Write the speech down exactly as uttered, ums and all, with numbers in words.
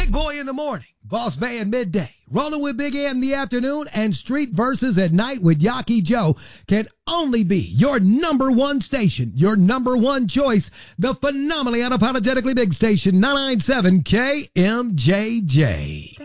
Big Boy in the morning, Boss Bay in midday, Rolling with Big A in the afternoon, and Street Verses at night with Yaki Joe can only be your number one station, your number one choice, the phenomenally unapologetically big station, nine ninety-seven K M J J.